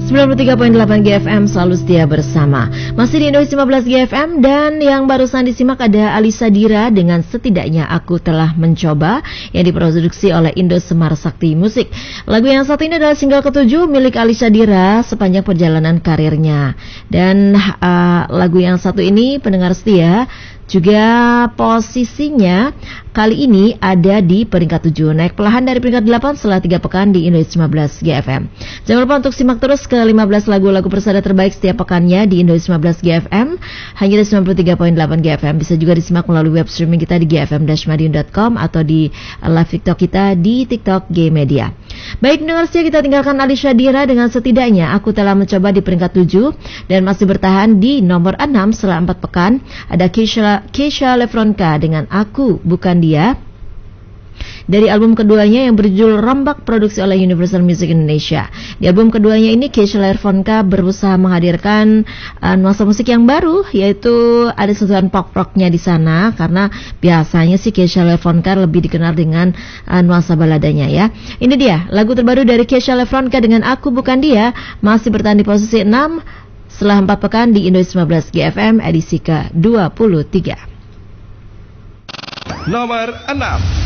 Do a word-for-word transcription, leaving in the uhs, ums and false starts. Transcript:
sembilan puluh tiga koma delapan G F M selalu setia bersama. Masih di Indonesia lima belas G F M, dan yang barusan disimak ada Alisa Dira dengan Setidaknya Aku Telah Mencoba yang diproduksi oleh Indo Semar Sakti Musik. Lagu yang satu ini adalah single ketujuh milik Alisa Dira sepanjang perjalanan karirnya. Dan uh, lagu yang satu ini, pendengar setia, juga posisinya kali ini ada di peringkat tujuh, naik perlahan dari peringkat delapan setelah tiga pekan di Indonesia lima belas G F M. Jangan lupa untuk simak terus ke lima belas lagu-lagu persada terbaik setiap pekannya di Indonesia lima belas G F M, hanya di sembilan puluh tiga koma delapan G F M. Bisa juga disimak melalui web streaming kita di g f m dash madiun dot com atau di live TikTok kita di TikTok G Media. Baik pendengar setia, kita tinggalkan Alisa Dira dengan Setidaknya Aku Telah Mencoba di peringkat tujuh, dan masih bertahan di nomor enam setelah empat pekan ada Keisha Keisha Lefronka dengan Aku Bukan Dia dari album keduanya yang berjudul Rombak, produksi oleh Universal Music Indonesia. Di album keduanya ini Keisha Lefronka berusaha menghadirkan uh, nuansa musik yang baru, yaitu ada sentuhan pop rocknya di sana, karena biasanya sih Keisha Lefronka lebih dikenal dengan uh, nuansa baladanya ya. Ini dia lagu terbaru dari Keisha Lefronka dengan Aku Bukan Dia, masih bertahan di posisi enam setelah empat pekan di Indonesia lima belas G F M edisi ke dua puluh tiga. Nomor enam.